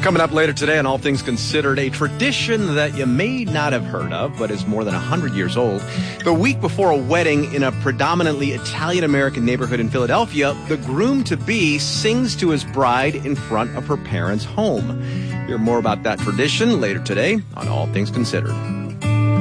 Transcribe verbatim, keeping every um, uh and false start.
Coming up later today on All Things Considered, a tradition that you may not have heard of, but is more than one hundred years old. The week before a wedding in a predominantly Italian-American neighborhood in Philadelphia, the groom-to-be sings to his bride in front of her parents' home. Hear more about that tradition later today on All Things Considered.